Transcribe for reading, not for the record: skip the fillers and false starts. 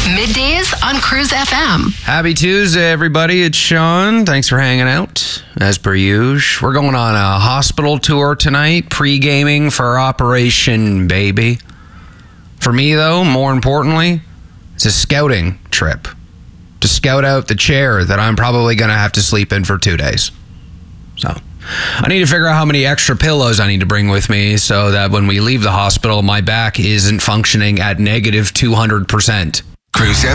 Middays on Cruise FM. Happy Tuesday, everybody. It's Sean. Thanks for hanging out. As per usual, we're going on a hospital tour tonight, pre-gaming for Operation Baby. For me, though, more importantly, it's a scouting trip to scout out the chair that I'm probably going to have to sleep in for 2 days. So I need to figure out how many extra pillows I need to bring with me so that when we leave the hospital, my back isn't functioning at negative 200%. Cruise